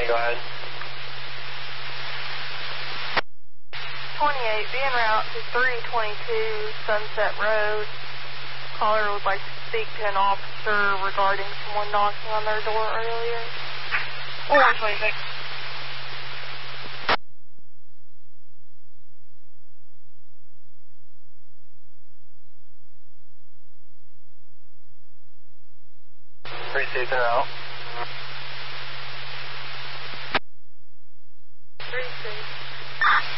go ahead. 28, be en route to 322 Sunset Road. Caller would like to speak to an officer regarding someone knocking on their door earlier. 126. Pretty safe en route.